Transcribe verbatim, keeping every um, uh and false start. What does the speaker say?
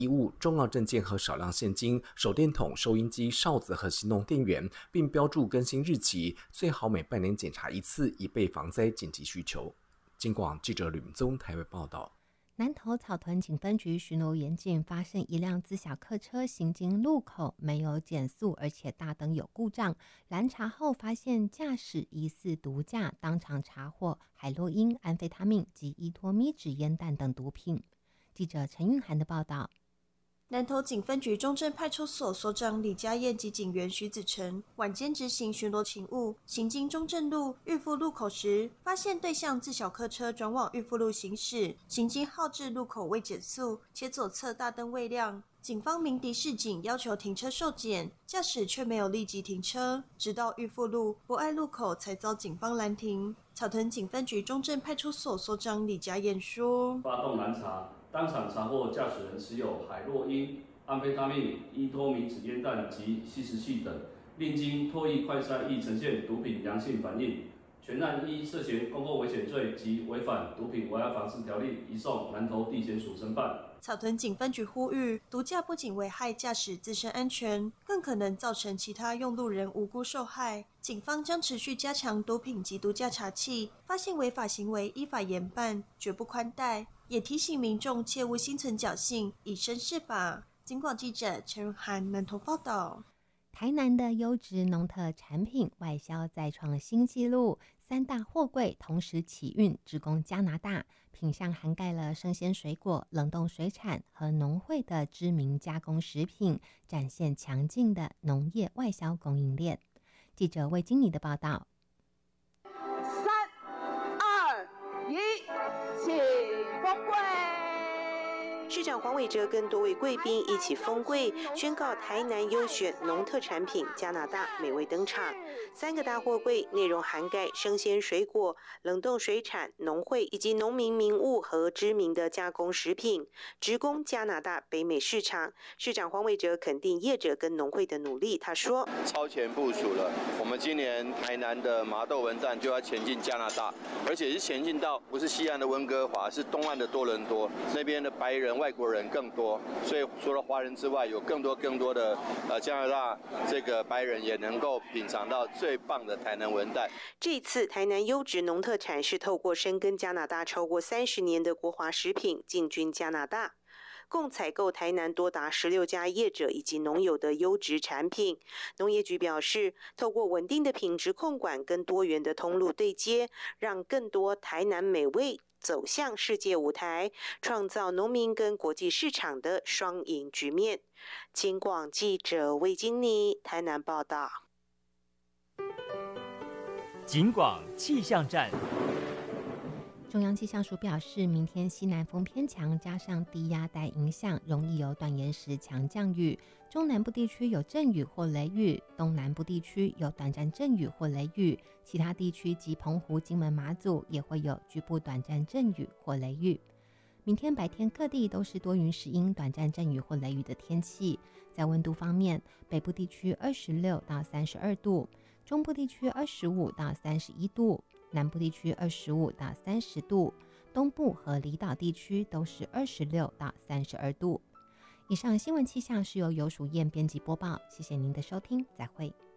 衣物、重要证件和少量现金、手电筒、收音机、哨子和行动电源，并标注更新日期，最好每半年检查一次，以备防灾紧急需求。警广记者吕明宗台北报道。 南投草屯警分局巡逻员警发现一辆自小客车行经路口没有减速，而且大灯有故障。拦查后发现驾驶疑似毒驾，当场查获海洛因、安非他命及依托咪纸烟弹等毒品。记者陈韵涵的报道。 南投警分局中正派出所所长李家燕及警员徐子成晚间执行巡逻勤务，行经中正路裕富路口时，发现对向自小客车转往裕富路行驶，行经号志路口未减速，且左侧大灯未亮。警方鸣笛示警，要求停车受检，驾驶却没有立即停车，直到裕富路博爱路口才遭警方拦停。草屯警分局中正派出所所长李家燕说：“ 发动拦查，当场查获驾驶人持有海洛因、安非他命、依托米纸烟弹及吸食器等，另经唾液快筛亦呈现毒品阳性反应。全案依涉嫌公共危险罪及违反毒品危害防治条例，移送南投地检署侦办。” 草屯警分局呼吁，毒驾不仅危害驾驶自身安全，更可能造成其他用路人无辜受害。警方将持续加强毒品及毒驾查缉，发现违法行为依法严办，绝不宽待。也提醒民众切勿心存侥幸，以身试法。警广记者陈润涵南投报道。 台南的优质农特产品外销再创新纪录，三大货柜同时起运直攻加拿大，品项涵盖了生鲜水果、冷冻水产和农会的知名加工食品，展现强劲的农业外销供应链。记者魏经理的报道。 三、二、一，请封柜。 市长黄伟哲跟多位贵宾一起封柜，宣告台南优选农特产品加拿大美味登场。三个大货柜内容涵盖生鲜水果、冷冻水产、农会以及农民名物和知名的加工食品，直攻加拿大北美市场。市长黄伟哲肯定业者跟农会的努力，他说：“ 超前部署了，我们今年台南的麻豆文站就要前进加拿大，而且是前进到不是西岸的温哥华，是东岸的多伦多，那边的白人。”外国人更多，所以除了华人之外，有更多更多的呃加拿大这个白人也能够品尝到最棒的台南文旦。 这次台南优质农特产是透过深耕加拿大超过三十年的国华食品进军加拿大。共采购台南多达十六家业者以及农友的优质产品。农业局表示，透过稳定的品质控管跟多元的通路对接，让更多台南美味走向世界舞台，创造农民跟国际市场的双赢局面。警广记者魏金妮台南报道。 警广气象站。 中央气象署表示，明天西南风偏强，加上低压带影响，容易有短延时强降雨。中南部地区有阵雨或雷雨，东南部地区有短暂阵雨或雷雨，其他地区及澎湖、金门、马祖也会有局部短暂阵雨或雷雨。明天白天各地都是多云时阴、短暂阵雨或雷雨的天气。在温度方面，北部地区二十六到三十二度，中部地区二十五到三十一度，南部地区二十五到三十度，东部和离岛地区都是二十六到三十二度。以上新闻气象是由游淑燕编辑播报，谢谢您的收听，再会。